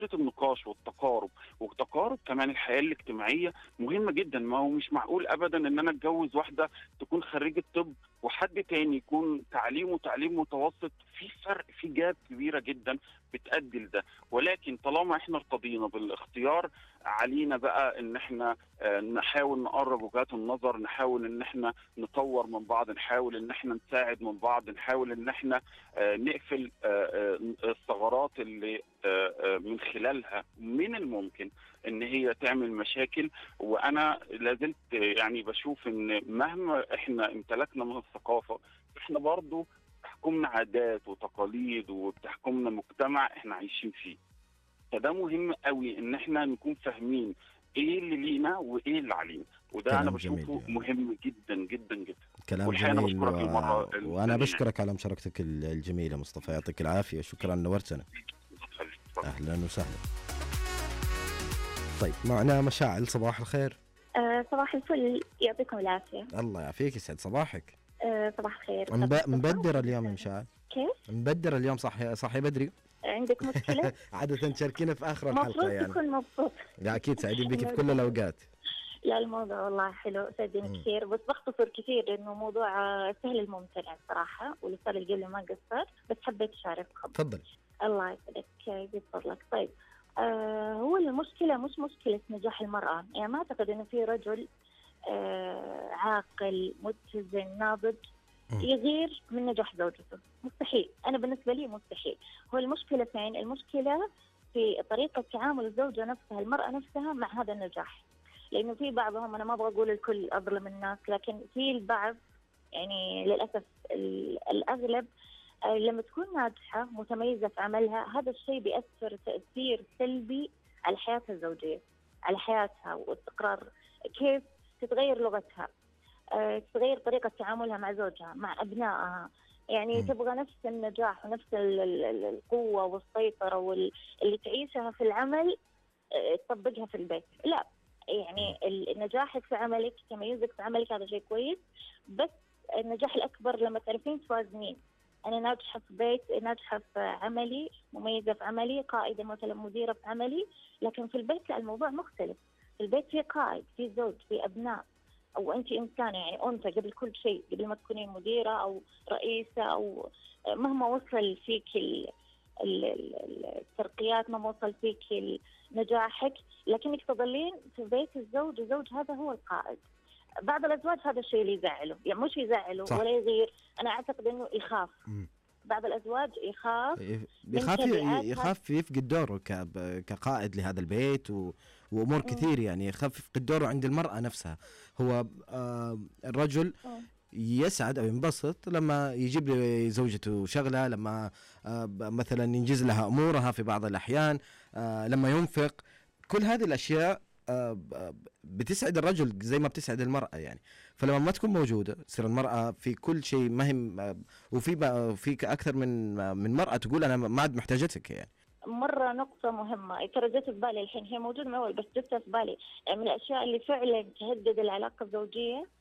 فكره النقاش والتقارب، وتقارب كمان الحياه الاجتماعيه مهمه جدا. ما هو مش معقول ابدا ان انا اتجوز واحده تكون خريجه طب وحد تاني يكون تعليم متوسط، في فرق، في جاب كبيره جدا بتأدي لده. ولكن طالما احنا ارتضينا بالاختيار، علينا بقى ان احنا نحاول نقرب وجهات النظر، نحاول ان احنا نطور من بعض، نحاول ان احنا نساعد من بعض، نحاول ان احنا نقفل الثغرات اللي من خلالها من الممكن ان هي تعمل مشاكل. وانا لازلت يعني بشوف ان مهما احنا امتلكنا من الثقافة، احنا برضو بتحكمنا عادات وتقاليد وبتحكمنا مجتمع احنا عايشين فيه. فده مهم قوي ان احنا نكون فاهمين ايه اللي لينا وايه اللي علينا، وده انا كلام جميل بشوفه يعني. مهم جدا جدا جدا. كلام والحقيقه انا جميل بشكرك المره وأنا الثانيه. بشكرك على مشاركتك الجميلة مصطفى، يعطيك العافية، شكرا، نورتنا. أهلا وسهلا. طيب معنا مشاعل، صباح الخير. صباح الفل، يعطيكم العافية. الله يعافيك، يسعد صباحك. صباح الخير. مبدر اليوم يا مشاعل؟ كيف؟ مبدر اليوم، صحي بدري. عندك مشكلة؟ عادة تشاركينا في آخر الحلقة مفروض يعني. تكون مبسوط. لا أكيد سعيدين بك في كل الأوقات. لا الموضوع والله حلو، سعدني كثير، بس بختصر كثير لأنه موضوع سهل الممتنع صراحة، والأستاذ اللي قبل ما قصر، بس حبيت أشارككم. تفضل. الله يسعدك، يجزاك فضلك. طيب هو المشكلة مش مشكلة نجاح المرأة، يعني ما أعتقد إنه في رجل عاقل متزن ناضج يغير من نجاح زوجته، مستحيل. أنا بالنسبة لي مستحيل. هو المشكلة فين؟ المشكلة في طريقة تعامل الزوجة نفسها، المرأة نفسها مع هذا النجاح. لأنه في بعضهم، أنا ما أبغى أقول الكل أظلم الناس، لكن في البعض يعني للأسف الأغلب لما تكون ناجحة متميزة في عملها، هذا الشيء بيأثر تأثير سلبي على حياتها الزوجية، على حياتها واستقرار، كيف تتغير لغتها، تتغير طريقة تعاملها مع زوجها، مع أبنائها. يعني تبغى نفس النجاح ونفس القوة والسيطرة اللي تعيشها في العمل تطبقها في البيت. لا، يعني نجاحك في عملك، تميزك في عملك، هذا شيء كويس، بس النجاح الأكبر لما تعرفين توازنين. أنا ناجحة في بيت، ناجحة في عملي، مميزة في عملي، قائدة مثلا، مديرة في عملي، لكن في البيت لا، الموضوع مختلف. في البيت في قائد، في زوج، في أبناء، أو أنت إنسانة يعني أنثى قبل كل شيء، قبل ما تكونين مديرة أو رئيسة أو مهما وصل فيك الترقيات، مهما وصل فيك نجاحك، لكنك تظلين في بيت الزوج، الزوج هذا هو القائد. بعض الأزواج هذا الشيء اللي يزعله، يعني مش يزعله صح. ولا يغير، أنا أعتقد إنه يخاف. بعض الأزواج يخاف يفقد دوره كقائد لهذا البيت وأمور كثير، يعني يخاف يفقد دوره عند المرأة نفسها. هو الرجل يسعد أو ينبسط لما يجيب لزوجته شغلة، لما مثلا ينجز لها أمورها في بعض الأحيان، لما ينفق. كل هذه الأشياء بتسعد الرجل زي ما بتسعد المرأة يعني. فلما ما تكون موجودة تصير المرأة في كل شيء مهم، وفي أكثر من مرأة تقول أنا ما عاد محتاجتك يعني. مرة نقطة مهمة ترى جت في بالي الحين، هي موجودة من أول بس جت في بالي، من الأشياء اللي فعلا تهدد العلاقة الزوجية